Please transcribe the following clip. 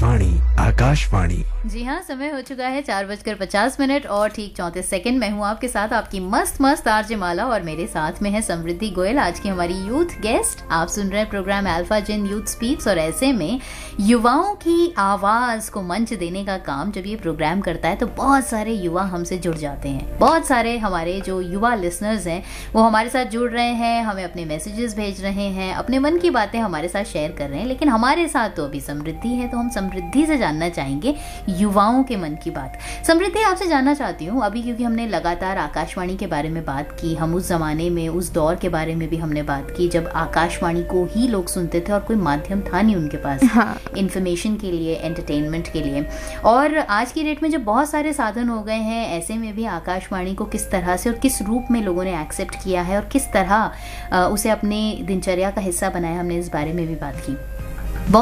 वाणी आकाशवाणी। जी हाँ, समय हो चुका है 4:50 और ठीक 34 मैं हूँ आपके साथ, आपकी मस्त मस्त आरजे माला, और मेरे साथ में है समृद्धि गोयल, आज की हमारी यूथ गेस्ट। आप सुन रहे हैं प्रोग्राम अल्फा जेन यूथ स्पीक्स, और ऐसे में युवाओं की आवाज को मंच देने का काम जब ये प्रोग्राम करता है तो बहुत सारे युवा हमसे जुड़ जाते हैं। बहुत सारे हमारे जो युवा लिसनर्स हैं वो हमारे साथ जुड़ रहे हैं, हमें अपने मैसेजेस भेज रहे हैं, अपने मन की बातें हमारे साथ शेयर कर रहे हैं। लेकिन हमारे साथ तो अभी समृद्धि है, तो हम समृद्धि से जानना चाहेंगे युवाओं के मन की बात। समृद्धि, आपसे जानना चाहती हूँ अभी, क्योंकि हमने लगातार आकाशवाणी के बारे में बात की, हम उस जमाने में उस दौर के बारे में भी हमने बात की जब आकाशवाणी को ही लोग सुनते थे और कोई माध्यम था नहीं उनके पास इंफॉर्मेशन के लिए, एंटरटेनमेंट के लिए। और आज की डेट में जब बहुत सारे साधन हो गए हैं, ऐसे में भी आकाशवाणी को किस तरह से और किस रूप में लोगों ने एक्सेप्ट किया है और किस तरह उसे अपने दिनचर्या का हिस्सा बनाया, हमने इस बारे में भी बात की।